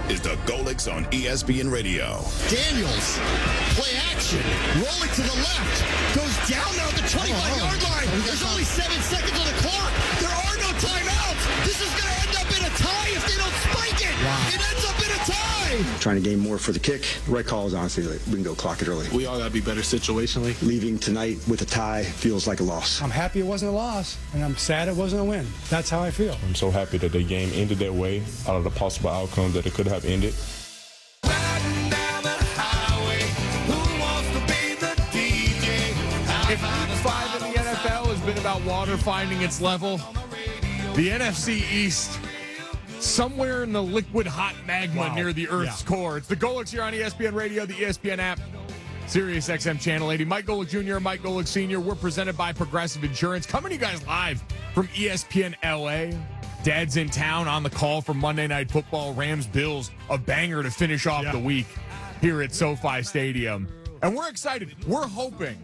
is the Golics on ESPN Radio. Daniels, play action, rolling to the left, goes down now at the 25-yard line. There's only 7 seconds on the clock. There are no timeouts. This is going to end up in a tie if they don't spike it. Wow. It ends up in a tie. Trying to gain more for the kick. The right call is honestly like, we can go clock it early. We all got to be better situationally. Leaving tonight with a tie feels like a loss. I'm happy it wasn't a loss, and I'm sad it wasn't a win. That's how I feel. I'm so happy that the game ended that way, out of the possible outcomes that it could have ended. If week 5 in the NFL has been about water finding its level, the NFC East, somewhere in the liquid hot magma near the Earth's core. It's the Golics here on ESPN Radio, the ESPN app, Sirius XM Channel 80. Mike Golic Jr., Mike Golic Sr. We're presented by Progressive Insurance. Coming to you guys live from ESPN LA. Dad's in town on the call for Monday Night Football. Rams-Bills, a banger to finish off the week here at SoFi Stadium. And we're excited. We're hoping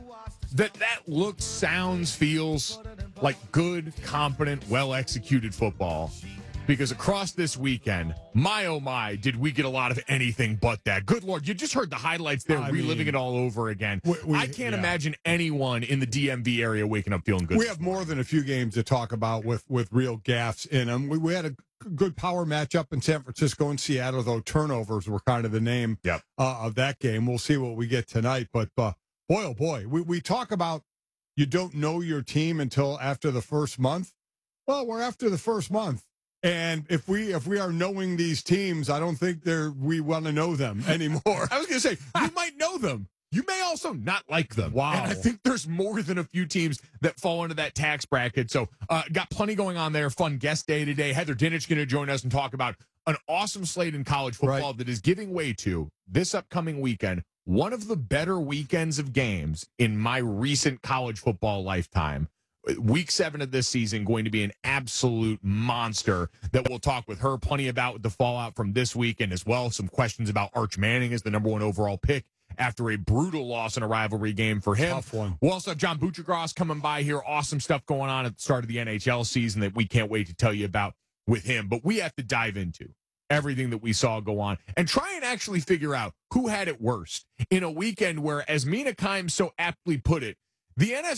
that looks, sounds, feels like good, competent, well-executed football. Because across this weekend, my oh my, did we get a lot of anything but that. Good Lord, you just heard the highlights there, reliving it all over again. I can't imagine anyone in the DMV area waking up feeling good. We have more than a few games to talk about with real gaffes in them. We had a good power matchup in San Francisco and Seattle, though turnovers were kind of the name of that game. We'll see what we get tonight. But boy, oh boy, we talk about you don't know your team until after the first month. Well, we're after the first month. And if we are knowing these teams, I don't think we want to know them anymore. I was going to say, you might know them. You may also not like them. Wow. And I think there's more than a few teams that fall into that tax bracket. So got plenty going on there. Fun guest day today. Heather Dinich going to join us and talk about an awesome slate in college football that is giving way to, this upcoming weekend, one of the better weekends of games in my recent college football lifetime. Week 7 of this season going to be an absolute monster that we'll talk with her plenty about the fallout from this weekend as well. Some questions about Arch Manning as the number 1 overall pick after a brutal loss in a rivalry game for him. Tough one. We'll also have John Buccigross coming by here. Awesome stuff going on at the start of the NHL season that we can't wait to tell you about with him. But we have to dive into everything that we saw go on and try and actually figure out who had it worst in a weekend where, as Mina Kimes so aptly put it, the NFC